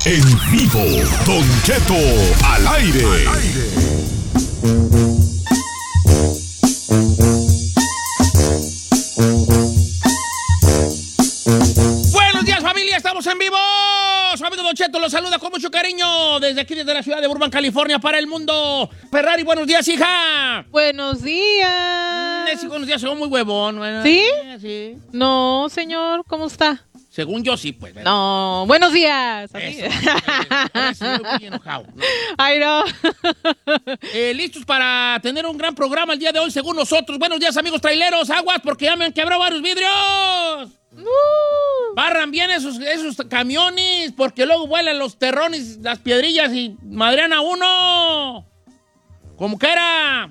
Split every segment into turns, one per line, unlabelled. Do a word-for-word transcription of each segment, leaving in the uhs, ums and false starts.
En vivo, Don Cheto al aire. Al aire.
Buenos días, familia, estamos en vivo. Su amigo Don Cheto los saluda con mucho cariño desde aquí, desde la ciudad de Burbank, California, para el mundo. Ferrari, buenos días, hija.
Buenos días.
Sí, buenos días, soy muy huevón. Bueno,
¿Sí?
Sí.
No, señor, ¿cómo está?
Según yo, sí, pues. ¿verdad?
No, buenos días.
Eso, ahora sí, estoy muy enojado. ¿No?
Ay, no.
Eh, listos para tener un gran programa el día de hoy, según nosotros. Buenos días, amigos traileros. Aguas, porque ya me han quebrado varios vidrios.
Uh.
Barran bien esos, esos camiones, porque luego vuelan los terrones, las piedrillas y madrean a uno. Como que era.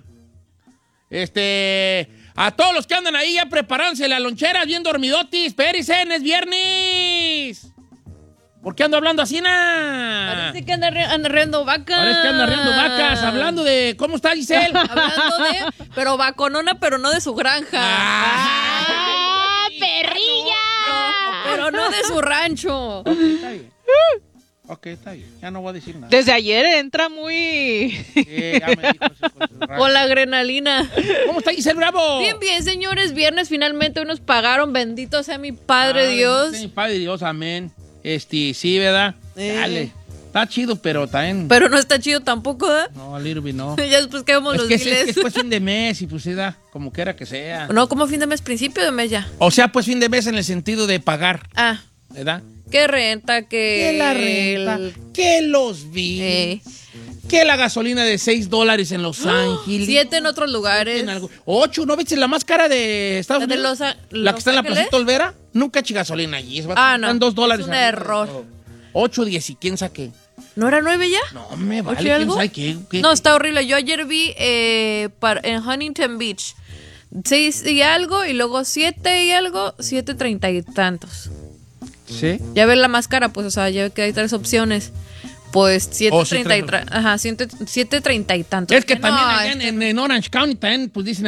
Este. A todos los que andan ahí ya preparándose la lonchera, bien dormidotis. Espérense, es viernes. ¿Por qué ando hablando así, na?
Parece que anda, re, anda riendo vacas.
Parece que anda riendo vacas. Hablando de. ¿Cómo está, Giselle?
Hablando de. Pero vaconona, pero no de su granja.
¡Ah, perrilla!
No, pero no de su rancho.
Ok, está bien. Ok, está bien. Ya no voy a decir nada.
Desde ayer entra muy...
Sí, ya me dijo, sí, con su radio.
Con la adrenalina.
¿Cómo está, Giselle Bravo?
Bien, bien, señores. Viernes finalmente hoy nos pagaron. Bendito sea mi Padre
Ah,
Dios.
Sí, Padre Dios, amén. Este, sí, ¿verdad?
Eh.
Dale. Está chido, pero también.
Pero no está chido tampoco, ¿eh?
No, a little bit no.
Ya después que vemos
Es
los
que, es, es
biles.
que es pues fin de mes y pues sí da, como quiera que sea.
No, como fin de mes, principio de mes ya.
O sea, pues fin de mes en el sentido de pagar,
Ah,
¿verdad?
qué renta, que...
Que la renta,
el-
que los vi,
Eh.
que la gasolina de seis dólares en Los Ángeles.
Siete en otros lugares.
En algo- Ocho, ¿no viste la más cara de Estados
¿La de
Unidos?
Los A-
la que está en la
Ángeles?
Placita Olvera. Nunca eché gasolina allí. Es
Ah, no.
Están dos dólares.
Es un
arriba.
error.
Ocho, diez y quién saqué.
¿No era nueve ya?
No, me vale,
¿Ocho y
quién
algo?
sabe qué, qué-
No, está horrible. Yo ayer vi eh, para, en Huntington Beach seis y algo, y luego siete y algo, siete treinta y tantos.
¿Sí?
Ya ves la más cara, pues, o sea, ya ve que hay tres opciones. Pues siete
Oh, sí,
treinta y
tres
tra- ajá, siete treinta y tantos.
Es que
No,
también allá en,
este-
en- en Orange County también, pues dicen